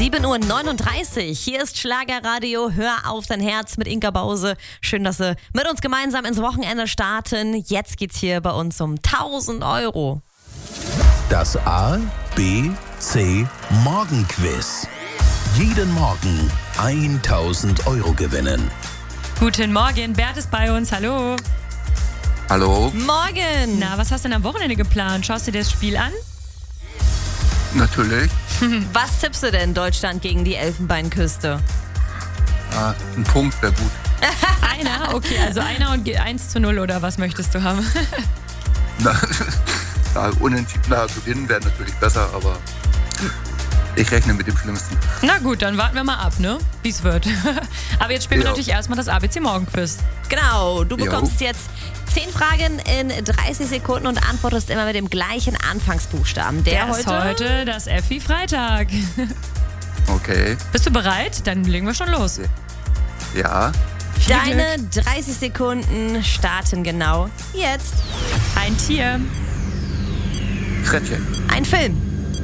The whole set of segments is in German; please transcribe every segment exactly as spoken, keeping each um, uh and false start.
sieben Uhr neununddreißig. Hier ist Schlagerradio. Hör auf dein Herz mit Inka Bause. Schön, dass Sie mit uns gemeinsam ins Wochenende starten. Jetzt geht's hier bei uns um tausend Euro. Das A, B, C Morgenquiz. Jeden Morgen tausend Euro gewinnen. Guten Morgen, Bert ist bei uns. Hallo. Hallo. Morgen. Na, was hast du denn am Wochenende geplant? Schaust du dir das Spiel an? Natürlich. Was tippst du denn Deutschland gegen die Elfenbeinküste? Ah, ein Punkt wäre gut. Einer? Okay, also einer und eins zu null oder was möchtest du haben? Na, na, unentschieden, na, gewinnen wäre natürlich besser, aber ich rechne mit dem Schlimmsten. Na gut, dann warten wir mal ab, ne? Wie es wird. Aber jetzt spielen wir Ja. natürlich erstmal das A B C Morgenquiz. Genau, du Jo. bekommst jetzt zehn Fragen in dreißig Sekunden und antwortest immer mit dem gleichen Anfangsbuchstaben. Der, Der ist heute... heute das Effi Freitag. Okay, Bist du bereit? Dann legen wir schon los. ja. Viel Deine dreißig Sekunden starten genau jetzt. Ein Tier, Frettchen. Ein Film,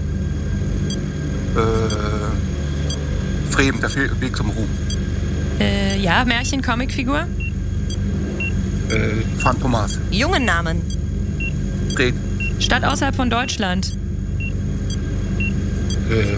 Äh, Fremen, der Weg zum Ruhm. äh, ja, Märchen, Comicfigur, Äh, Phantomas. jungen Namen, Fred. Stadt außerhalb von Deutschland, Äh,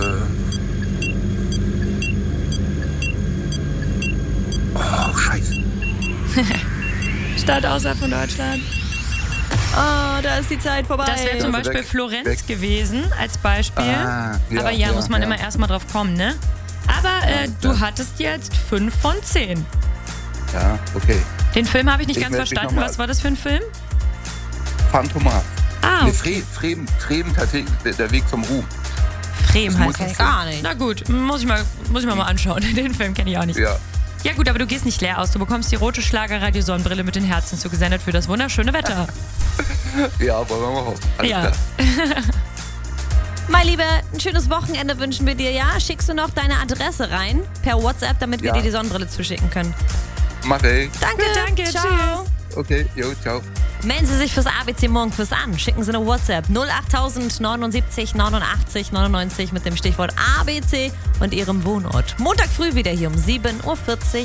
oh, scheiße. Stadt außerhalb von Deutschland. oh, da ist die Zeit vorbei. Das wäre zum Also Beispiel weg, Florenz weg. gewesen als Beispiel. Ah, ja, Aber ja, ja, muss man ja. immer erstmal drauf kommen, ne? Aber äh, du ja. hattest jetzt fünf von zehn. Ja, okay. Den Film habe ich nicht Ich ganz meld mich verstanden. noch mal. Was war das für ein Film? Phantomas. Ah, Nee, okay. Fre Fremen, Fremen, der Weg- der Weg zum Ruhm. Freem das heißt muss das. ich Gar nicht. Na gut, muss ich, mal, muss ich mir mal anschauen. Den Film kenne ich auch nicht. Ja. Ja gut, aber du gehst nicht leer aus. Du bekommst die rote Schlagerradio-Sonnenbrille mit den Herzen zugesendet für das wunderschöne Wetter. Ja, wollen wir mal hoffen. Alles Ja. klar. Mein Lieber, ein schönes Wochenende wünschen wir dir, ja? Schickst du noch deine Adresse rein per WhatsApp, damit wir Ja. dir die Sonnenbrille zuschicken können? Mach ich. Danke, Gut, danke, ciao. tschüss. Okay, jo, ciao. Melden Sie sich fürs A B C Morgenquiz an. Schicken Sie eine WhatsApp null acht neunundsiebzig neunundachtzig neunundneunzig mit dem Stichwort A B C und Ihrem Wohnort. Montag früh wieder hier um sieben Uhr vierzig.